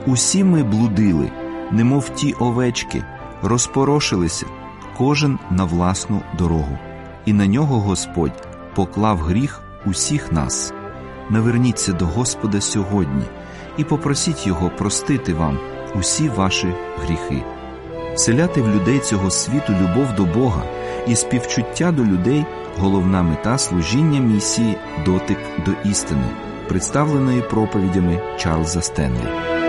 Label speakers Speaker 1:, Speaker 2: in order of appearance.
Speaker 1: Усі ми блудили, немов ті овечки, розпорошилися, кожен на власну дорогу. І на нього Господь поклав гріх усіх нас. Наверніться до Господа сьогодні і попросіть Його простити вам усі ваші гріхи. Вселяти в людей цього світу любов до Бога і співчуття до людей – головна мета служіння місії «Дотик до істини», представленої проповідями Чарльза Стенлі.